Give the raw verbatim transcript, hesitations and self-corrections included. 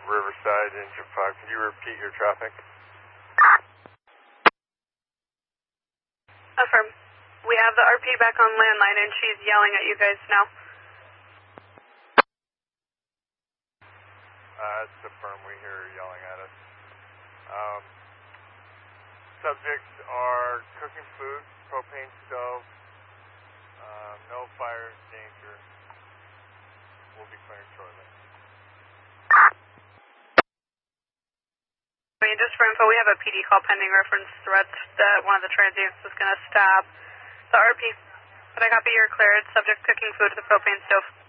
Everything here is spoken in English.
Riverside, engine five. Can you repeat your traffic? Affirm. We have the R P back on landline and she's yelling at you guys now. Uh, it's affirm. We hear her yelling at us. Um, subjects are cooking food, propane stove, um, no fire danger. We'll be clearing shortly. I mean, just for info, we have a P D call pending reference threat that one of the transients is going to stab the R P. But I copy you're cleared. Subject cooking food at the propane stove.